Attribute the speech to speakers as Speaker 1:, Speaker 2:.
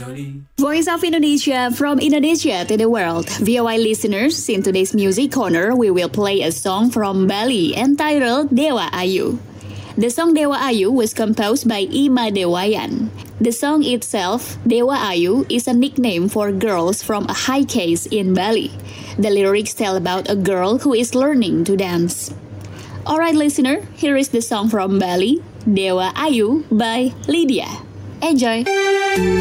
Speaker 1: Voice of Indonesia from Indonesia to the world. VOI listeners, in today's music corner, we will play a song from Bali entitled Dewa Ayu. The song Dewa Ayu was composed by Ima Dewayan. The song itself, Dewa Ayu, is a nickname for girls from a high caste in Bali. The lyrics tell about a girl who is learning to dance. Alright listener, here is the song from Bali, Dewa Ayu by Lydia. Enjoy!